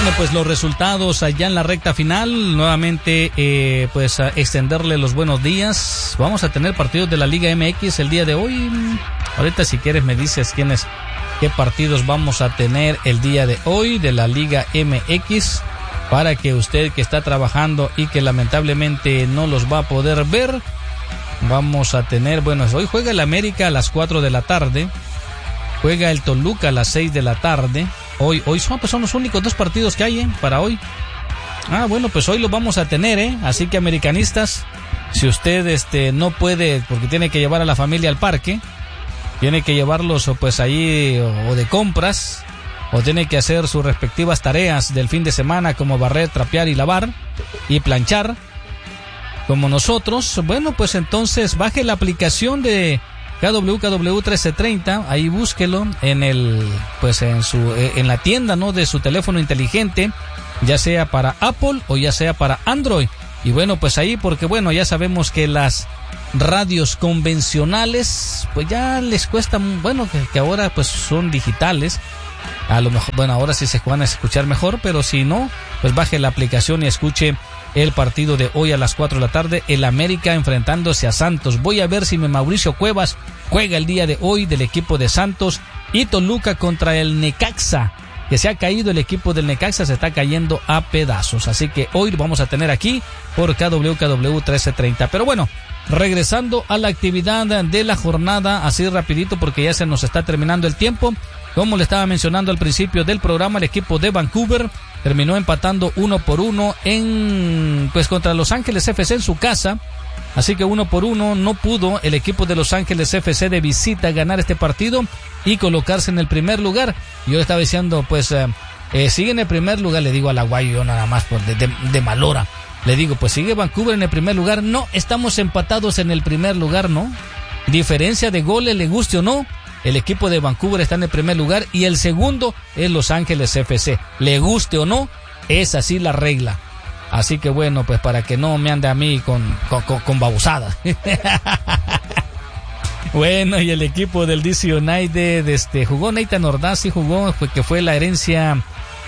Bueno, pues los resultados allá en la recta final, nuevamente pues a extenderle los buenos días. Vamos a tener partidos de la Liga MX el día de hoy. Ahorita si quieres me dices qué partidos vamos a tener el día de hoy de la Liga MX, para que usted que está trabajando y que lamentablemente no los va a poder ver. Vamos a tener, bueno, hoy juega el América a las 4 de la tarde, juega el Toluca a las 6 de la tarde. Hoy son los únicos dos partidos que hay para hoy. Bueno, pues hoy los vamos a tener, así que americanistas, si usted no puede, porque tiene que llevar a la familia al parque, tiene que llevarlos pues ahí o de compras, o tiene que hacer sus respectivas tareas del fin de semana, como barrer, trapear y lavar y planchar, como nosotros. Bueno, pues entonces baje la aplicación de KW 1330, ahí búsquelo en en la tienda, ¿no?, de su teléfono inteligente, ya sea para Apple o ya sea para Android. Y bueno, pues ahí, porque bueno, ya sabemos que las radios convencionales pues ya les cuesta, bueno, que ahora pues son digitales. A lo mejor, bueno, ahora sí se van a escuchar mejor, pero si no, pues baje la aplicación y escuche el partido de hoy a las 4 de la tarde, el América enfrentándose a Santos. Voy a ver si Mauricio Cuevas juega el día de hoy del equipo de Santos, y Toluca contra el Necaxa, que se ha caído el equipo del Necaxa, se está cayendo a pedazos. Así que hoy vamos a tener aquí por KW 1330. Pero bueno, regresando a la actividad de la jornada, así rapidito porque ya se nos está terminando el tiempo. Como le estaba mencionando al principio del programa, el equipo de Vancouver terminó empatando 1-1 contra Los Ángeles FC en su casa. Así que 1-1 no pudo el equipo de Los Ángeles FC de visita ganar este partido y colocarse en el primer lugar. Yo estaba diciendo, pues sigue en el primer lugar, le digo al aguayo, yo nada más de mal hora. Le digo, pues sigue Vancouver en el primer lugar. No, estamos empatados en el primer lugar, ¿no? Diferencia de goles, le guste o no, el equipo de Vancouver está en el primer lugar y el segundo es Los Ángeles FC. Le guste o no, es así la regla. Así que bueno, pues para que no me ande a mí con babosadas. Bueno, y el equipo del DC United jugó Nathan Ordaz, y jugó, que fue la herencia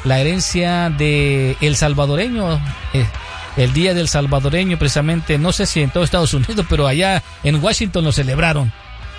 de el salvadoreño, el día del salvadoreño, precisamente, no sé si en todo Estados Unidos, pero allá en Washington lo celebraron.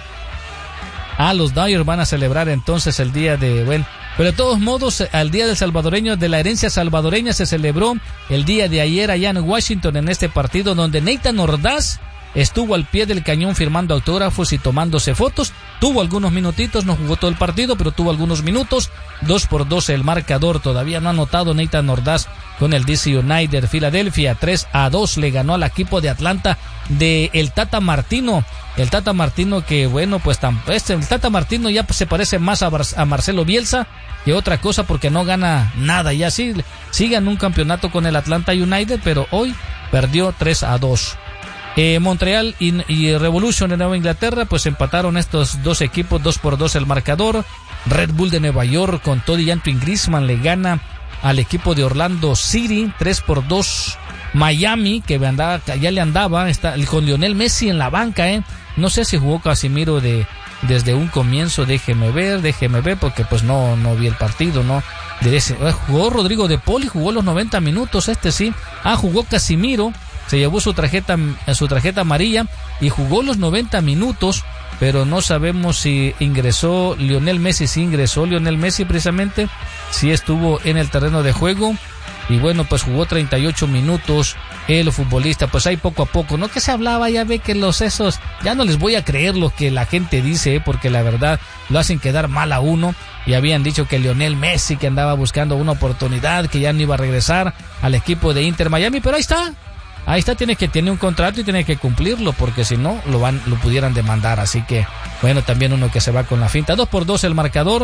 Los Dodgers van a celebrar entonces el día de, pero de todos modos, al día del salvadoreño, de la herencia salvadoreña, se celebró el día de ayer allá en Washington, en este partido donde Nathan Ordaz estuvo al pie del cañón firmando autógrafos y tomándose fotos. Tuvo algunos minutitos, no jugó todo el partido, pero tuvo algunos minutos. 2-2 el marcador, todavía no ha anotado Nathan Ordaz con el DC United. Filadelfia 3-2 le ganó al equipo de Atlanta de el Tata Martino. El Tata Martino que bueno, pues el Tata Martino ya se parece más a Marcelo Bielsa que otra cosa, porque no gana nada. Ya sí ganó un campeonato con el Atlanta United, pero hoy perdió 3-2. Montreal y Revolution de Nueva Inglaterra pues empataron estos dos equipos 2-2 el marcador. Red Bull de Nueva York con Tony y Antoine Griezmann le gana al equipo de Orlando City 3-2. Miami, que ya le andaba, está con Lionel Messi en la banca, no sé si jugó Casimiro desde un comienzo, déjeme ver, porque pues no vi el partido, ¿no? Jugó Rodrigo de Paul y jugó los 90 minutos, sí. Jugó Casimiro, se llevó su tarjeta amarilla y jugó los 90 minutos, pero no sabemos si ingresó Lionel Messi. Sí ingresó Lionel Messi, precisamente, sí estuvo en el terreno de juego. Y bueno, pues jugó 38 minutos el futbolista. Pues ahí poco a poco, ¿no? Que se hablaba, ya ve que ya no les voy a creer lo que la gente dice, porque la verdad lo hacen quedar mal a uno. Y habían dicho que Lionel Messi, que andaba buscando una oportunidad, que ya no iba a regresar al equipo de Inter Miami, pero ahí está, tiene un contrato y tiene que cumplirlo, porque si no lo pudieran demandar. Así que bueno, también uno que se va con la finta. 2-2 el marcador.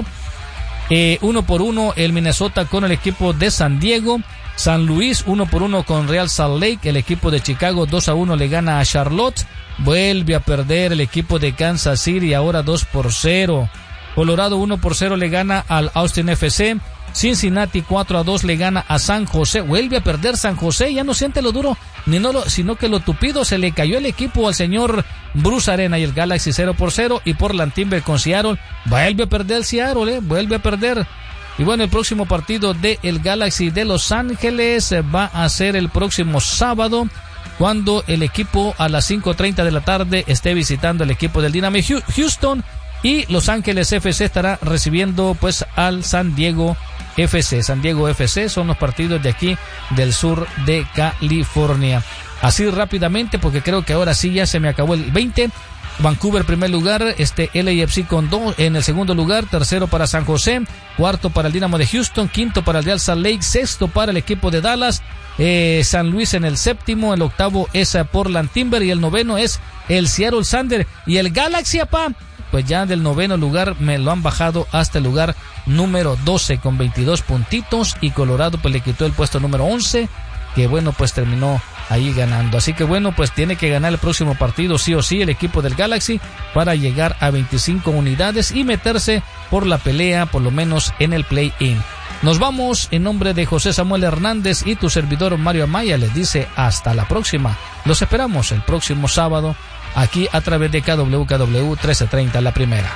1-1 el Minnesota con el equipo de San Diego. San Luis 1-1 con Real Salt Lake. El equipo de Chicago 2-1 le gana a Charlotte. Vuelve a perder el equipo de Kansas City, ahora 2-0. Colorado 1-0 le gana al Austin FC. Cincinnati 4-2 le gana a San José. Vuelve a perder San José, ya no siente lo duro, sino que lo tupido. Se le cayó el equipo al señor Bruce Arena y el Galaxy 0-0. Y Portland Timber con Seattle. Vuelve a perder Seattle, vuelve a perder. Y bueno, el próximo partido de el Galaxy de Los Ángeles va a ser el próximo sábado, cuando el equipo a las 5:30 de la tarde esté visitando el equipo del Dynamo Houston, y Los Ángeles FC estará recibiendo pues al San Diego FC. San Diego FC son los partidos de aquí del sur de California. Así rápidamente, porque creo que ahora sí ya se me acabó el 20. Vancouver primer lugar, LAFC con 2 en el segundo lugar, tercero para San José, cuarto para el Dynamo de Houston, quinto para el Real Salt Lake, sexto para el equipo de Dallas, San Luis en el séptimo, el octavo es Portland Timber y el noveno es el Seattle Sander. Y el Galaxy, pues ya del noveno lugar me lo han bajado hasta el lugar número 12 con 22 puntitos, y Colorado pues le quitó el puesto número 11, que bueno, pues terminó ahí ganando. Así que bueno, pues tiene que ganar el próximo partido sí o sí el equipo del Galaxy para llegar a 25 unidades y meterse por la pelea, por lo menos en el play-in. Nos vamos en nombre de José Samuel Hernández y tu servidor Mario Amaya. Les dice hasta la próxima. Los esperamos el próximo sábado aquí a través de KWKW 1330 La Primera.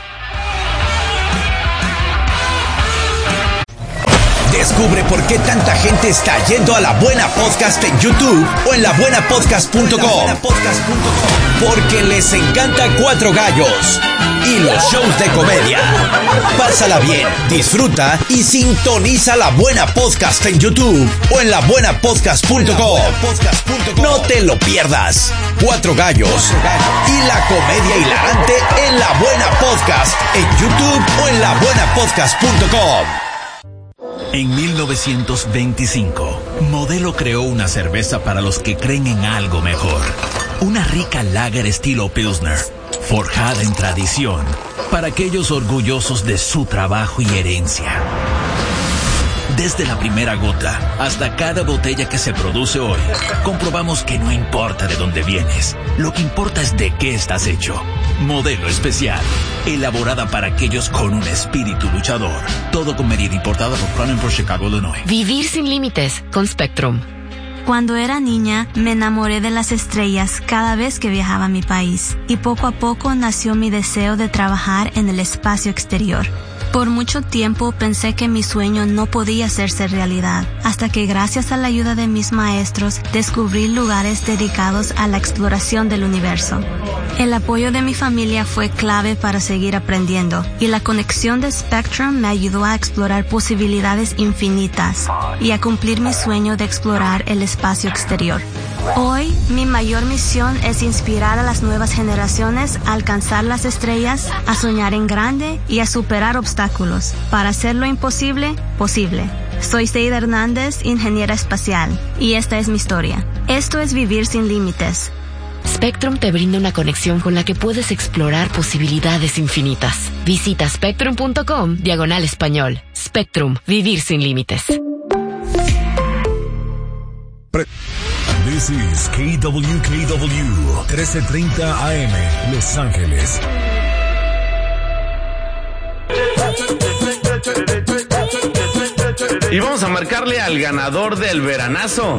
Descubre por qué tanta gente está yendo a La Buena Podcast en YouTube o en labuenapodcast.com. Porque les encanta Cuatro Gallos y los shows de comedia. Pásala bien, disfruta y sintoniza La Buena Podcast en YouTube o en labuenapodcast.com. No te lo pierdas. Cuatro Gallos y la comedia hilarante en La Buena Podcast en YouTube o en labuenapodcast.com. En 1925, Modelo creó una cerveza para los que creen en algo mejor. Una rica lager estilo Pilsner, forjada en tradición, para aquellos orgullosos de su trabajo y herencia. Desde la primera gota hasta cada botella que se produce hoy, comprobamos que no importa de dónde vienes, lo que importa es de qué estás hecho. Modelo Especial, elaborada para aquellos con un espíritu luchador. Todo con medida, importada por Cronenberg, Chicago, Illinois. Vivir sin límites con Spectrum. Cuando era niña, me enamoré de las estrellas cada vez que viajaba a mi país, y poco a poco nació mi deseo de trabajar en el espacio exterior. Por mucho tiempo pensé que mi sueño no podía hacerse realidad, hasta que gracias a la ayuda de mis maestros descubrí lugares dedicados a la exploración del universo. El apoyo de mi familia fue clave para seguir aprendiendo, y la conexión de Spectrum me ayudó a explorar posibilidades infinitas y a cumplir mi sueño de explorar el espacio exterior. Hoy, mi mayor misión es inspirar a las nuevas generaciones a alcanzar las estrellas, a soñar en grande y a superar obstáculos para hacer lo imposible posible. Soy Seida Hernández, ingeniera espacial, y esta es mi historia. Esto es Vivir sin Límites. Spectrum te brinda una conexión con la que puedes explorar posibilidades infinitas. Visita spectrum.com/español. Spectrum, vivir sin límites. This is KWKW 1330 AM, Los Ángeles. Y vamos a marcarle al ganador del veranazo.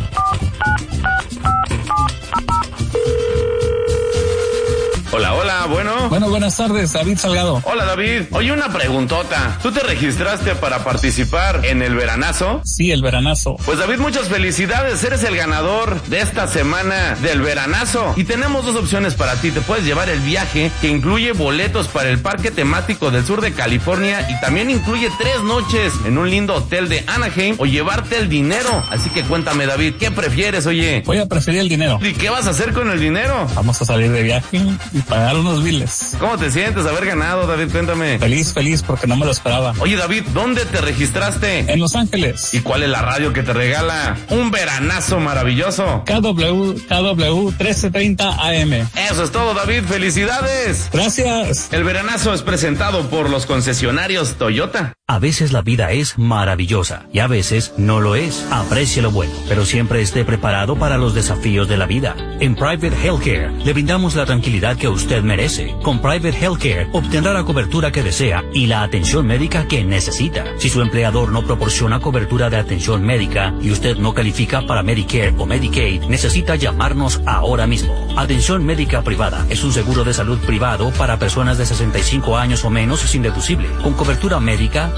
Hola, hola, bueno. Bueno, buenas tardes, David Salgado. Hola, David. Oye, una preguntota. ¿Tú te registraste para participar en el veranazo? Sí, el veranazo. Pues, David, muchas felicidades. Eres el ganador de esta semana del veranazo. Y tenemos dos opciones para ti. Te puedes llevar el viaje, que incluye boletos para el parque temático del sur de California, y también incluye 3 noches en un lindo hotel de Anaheim, o llevarte el dinero. Así que cuéntame, David, ¿qué prefieres, oye? Voy a preferir el dinero. ¿Y qué vas a hacer con el dinero? Vamos a salir de viaje y pagar unos biles. ¿Cómo te sientes haber ganado, David? Cuéntame. Feliz porque no me lo esperaba. Oye, David, ¿dónde te registraste? En Los Ángeles. ¿Y cuál es la radio que te regala un veranazo maravilloso? KWKW 1330 AM. Eso es todo, David. ¡Felicidades! Gracias. El veranazo es presentado por los concesionarios Toyota. A veces la vida es maravillosa y a veces no lo es. Aprecie lo bueno, pero siempre esté preparado para los desafíos de la vida. En Private Healthcare le brindamos la tranquilidad que usted merece. Con Private Healthcare obtendrá la cobertura que desea y la atención médica que necesita. Si su empleador no proporciona cobertura de atención médica y usted no califica para Medicare o Medicaid, necesita llamarnos ahora mismo. Atención médica privada es un seguro de salud privado para personas de 65 años o menos sin deducible, con cobertura médica,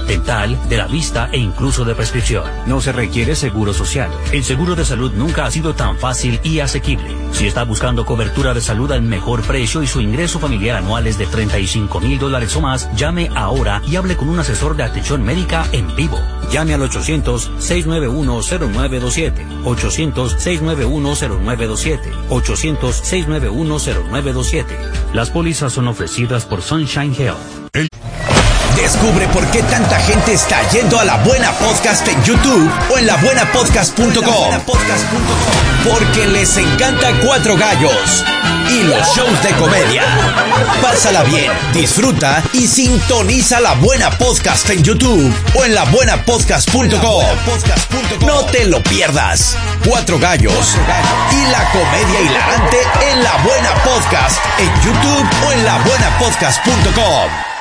dental, de la vista e incluso de prescripción. No se requiere seguro social. El seguro de salud nunca ha sido tan fácil y asequible. Si está buscando cobertura de salud al mejor precio y su ingreso familiar anual es de $35,000 o más, llame ahora y hable con un asesor de atención médica en vivo. Llame al 800-691-0927, 800-691-0927, 800-691-0927. Las pólizas son ofrecidas por Sunshine Health. Descubre por qué tanta gente está yendo a La Buena Podcast en YouTube o en labuenapodcast.com. Porque les encanta Cuatro Gallos y los shows de comedia. Pásala bien, disfruta y sintoniza La Buena Podcast en YouTube o en labuenapodcast.com. No te lo pierdas. Cuatro Gallos y la comedia hilarante en La Buena Podcast en YouTube o en labuenapodcast.com.